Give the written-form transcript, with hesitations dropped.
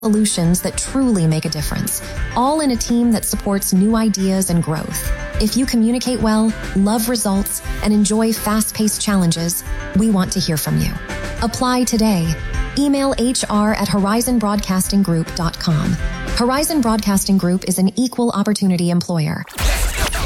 solutions that truly make a difference, all in a team that supports new ideas and growth. If you communicate well, love results, and enjoy fast-paced challenges, we want to hear from you. Apply today. Email HR@horizonbroadcastinggroup.com. Horizon Broadcasting Group is an equal opportunity employer.